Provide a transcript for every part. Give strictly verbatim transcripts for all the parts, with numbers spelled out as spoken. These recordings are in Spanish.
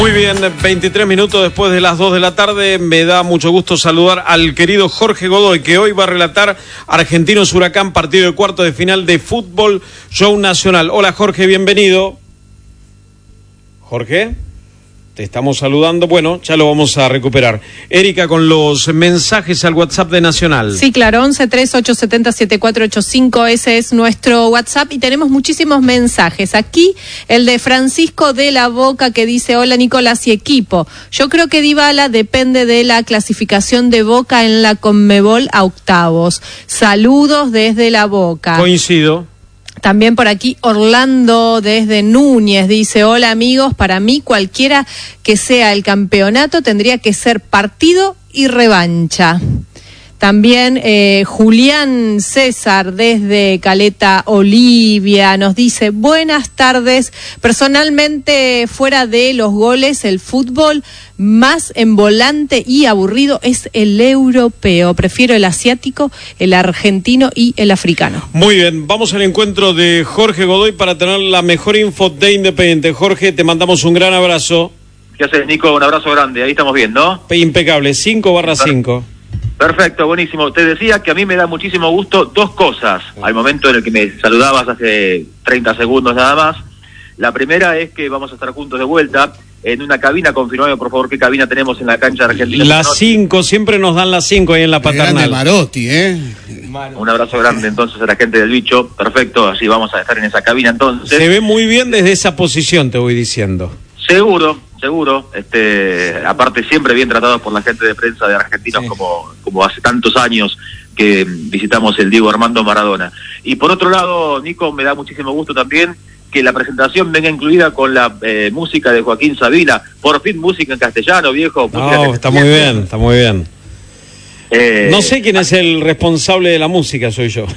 Muy bien, veintitrés minutos después de las dos de la tarde, me da mucho gusto saludar al querido Jorge Godoy, que hoy va a relatar Argentinos Huracán, partido de cuarto de final de fútbol, show nacional. Hola Jorge, bienvenido. Jorge, te estamos saludando, bueno, ya lo vamos a recuperar. Erika, con los mensajes al WhatsApp de Nacional. Sí, claro, once tres ocho siete cero siete cuatro ocho cinco, ese es nuestro WhatsApp y tenemos muchísimos mensajes. Aquí el de Francisco de la Boca que dice: hola Nicolás y equipo, yo creo que Dybala depende de la clasificación de Boca en la Conmebol a octavos. Saludos desde la Boca. Coincido. También por aquí Orlando desde Núñez dice: hola amigos, para mí cualquiera que sea el campeonato tendría que ser partido y revancha. También eh, Julián César desde Caleta Olivia nos dice: buenas tardes, personalmente fuera de los goles el fútbol más embolante y aburrido es el europeo, prefiero el asiático, el argentino y el africano. Muy bien, vamos al encuentro de Jorge Godoy para tener la mejor info de Independiente. Jorge, te mandamos un gran abrazo. ¿Qué haces, Nico? Un abrazo grande, ahí estamos bien, ¿no? Impecable, cinco barra cinco. Perfecto, buenísimo. Te decía que a mí me da muchísimo gusto dos cosas al momento en el que me saludabas hace treinta segundos nada más. La primera es que vamos a estar juntos de vuelta en una cabina. Confirmame por favor qué cabina tenemos en la cancha de Argentina. Las cinco, siempre nos dan las cinco ahí en la Paternal. Marotti, ¿eh? Un abrazo grande entonces a la gente del bicho. Perfecto, así vamos a estar en esa cabina entonces. Se ve muy bien desde esa posición, te voy diciendo. Seguro, seguro. Este, aparte siempre bien tratados por la gente de prensa de Argentinos, sí, como, como hace tantos años que visitamos el Diego Armando Maradona. Y por otro lado, Nico, me da muchísimo gusto también que la presentación venga incluida con la eh, música de Joaquín Sabina. Por fin música en castellano, viejo. No, está muy bien, está muy bien. Eh, no sé quién es el responsable de la música, soy yo.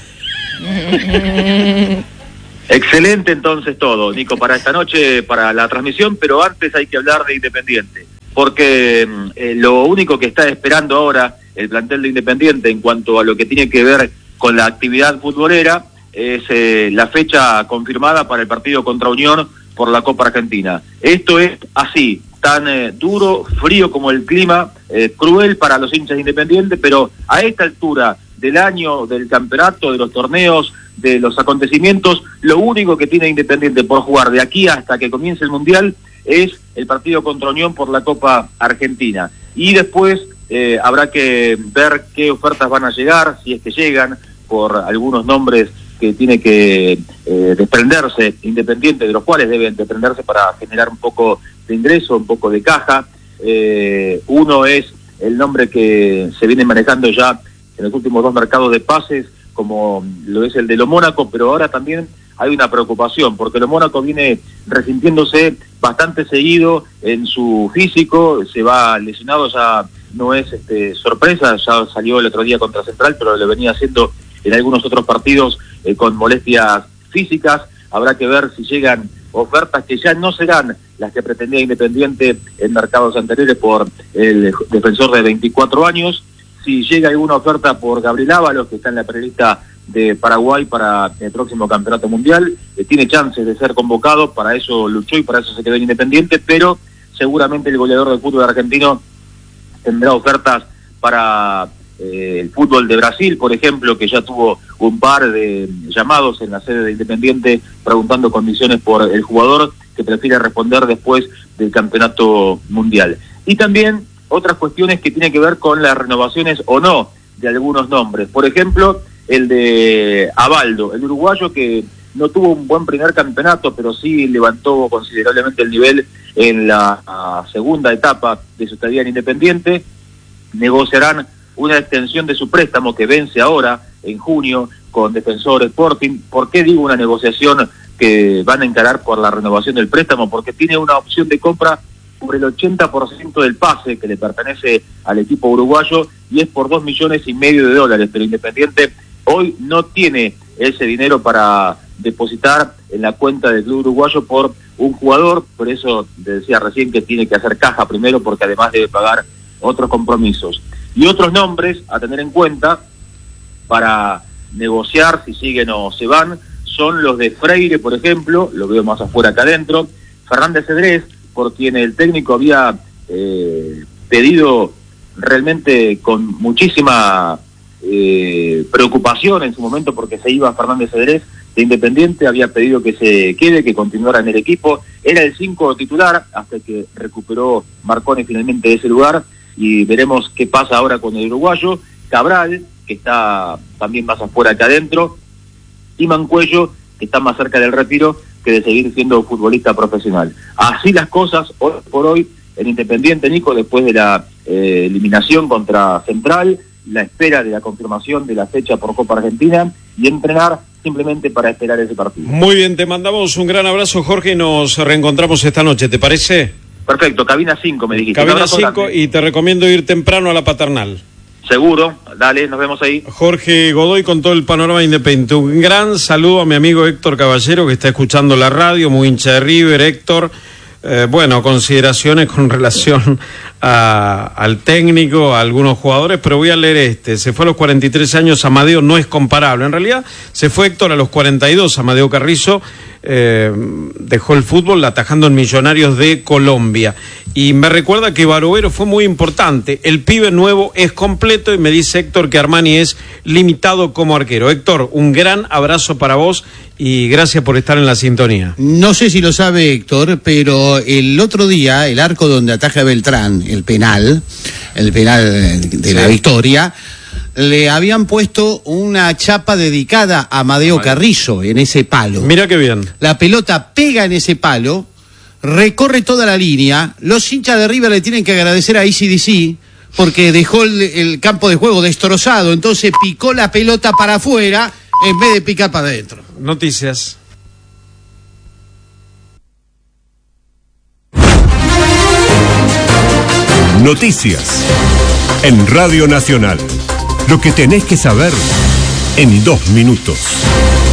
Excelente entonces todo, Nico, para esta noche, para la transmisión, pero antes hay que hablar de Independiente, porque eh, lo único que está esperando ahora el plantel de Independiente en cuanto a lo que tiene que ver con la actividad futbolera es eh, la fecha confirmada para el partido contra Unión por la Copa Argentina. Esto es así, tan eh, duro, frío como el clima, eh, cruel para los hinchas de Independiente, pero a esta altura del año, del campeonato, de los torneos, de los acontecimientos, lo único que tiene Independiente por jugar de aquí hasta que comience el Mundial es el partido contra Unión por la Copa Argentina. Y después eh, habrá que ver qué ofertas van a llegar, si es que llegan, por algunos nombres que tiene que eh, desprenderse Independiente, de los cuales deben desprenderse para generar un poco de ingreso, un poco de caja. Eh, uno es el nombre que se viene manejando ya en los últimos dos mercados de pases, como lo es el de lo Mónaco, pero ahora también hay una preocupación, porque lo Mónaco viene resintiéndose bastante seguido en su físico, se va lesionado, ya no es este, sorpresa, ya salió el otro día contra Central, pero lo venía haciendo en algunos otros partidos eh, con molestias físicas. Habrá que ver si llegan ofertas que ya no serán las que pretendía Independiente en mercados anteriores por el defensor de veinticuatro años, si llega alguna oferta por Gabriel Ábalos, que está en la prelista de Paraguay para el próximo campeonato mundial, eh, tiene chances de ser convocado, para eso luchó y para eso se quedó en Independiente, pero seguramente el goleador del fútbol argentino tendrá ofertas para eh, el fútbol de Brasil, por ejemplo, que ya tuvo un par de llamados en la sede de Independiente preguntando condiciones por el jugador, que prefiere responder después del campeonato mundial. Y también otras cuestiones que tienen que ver con las renovaciones o no de algunos nombres. Por ejemplo, el de Abaldo, el uruguayo que no tuvo un buen primer campeonato, pero sí levantó considerablemente el nivel en la segunda etapa de su estadía en Independiente. Negociarán una extensión de su préstamo que vence ahora, en junio, con Defensor Sporting. ¿Por qué digo una negociación que van a encarar por la renovación del préstamo? Porque tiene una opción de compra por el ochenta por ciento del pase que le pertenece al equipo uruguayo y es por dos millones y medio de dólares, pero Independiente hoy no tiene ese dinero para depositar en la cuenta del club uruguayo por un jugador, por eso decía recién que tiene que hacer caja primero porque además debe pagar otros compromisos. Y otros nombres a tener en cuenta para negociar si siguen o se van son los de Freire, por ejemplo, lo veo más afuera que adentro, Fernández Cedrés, por quien el técnico había eh, pedido realmente con muchísima eh, preocupación en su momento, porque se iba Fernández Cedrés de Independiente, había pedido que se quede, que continuara en el equipo. Era el cinco titular hasta que recuperó Marconi finalmente ese lugar, y veremos qué pasa ahora con el uruguayo. Cabral, que está también más afuera que adentro, y Mancuello, que está más cerca del retiro que de seguir siendo futbolista profesional. Así las cosas hoy por hoy en Independiente, Nico, después de la eh, eliminación contra Central, la espera de la confirmación de la fecha por Copa Argentina y entrenar simplemente para esperar ese partido. Muy bien, te mandamos un gran abrazo, Jorge, y nos reencontramos esta noche, ¿te parece? Perfecto, cabina cinco me dijiste. Cabina cinco, y te recomiendo ir temprano a la Paternal. Seguro, dale, nos vemos ahí. Jorge Godoy con todo el panorama independiente. Un gran saludo a mi amigo Héctor Caballero, que está escuchando la radio, muy hincha de River. Héctor, eh, bueno, consideraciones con relación a, al técnico, a algunos jugadores, pero voy a leer este. Se fue a los cuarenta y tres años, Amadeo no es comparable. En realidad, se fue Héctor a los cuarenta y dos, Amadeo Carrizo. Eh, dejó el fútbol atajando en Millonarios de Colombia, y me recuerda que Barovero fue muy importante. El pibe nuevo es completo, y me dice Héctor que Armani es limitado como arquero. Héctor, un gran abrazo para vos y gracias por estar en la sintonía. No sé si lo sabe Héctor, pero el otro día el arco donde ataja Beltrán, el penal, el penal de sí. la victoria, le habían puesto una chapa dedicada a Amadeo vale. Carrizo en ese palo. Mira qué bien. La pelota pega en ese palo, recorre toda la línea. Los hinchas de River le tienen que agradecer a A C D C porque dejó el, el campo de juego destrozado, entonces picó la pelota para afuera en vez de picar para adentro. Noticias. Noticias en Radio Nacional. Lo que tenés que saber en dos minutos.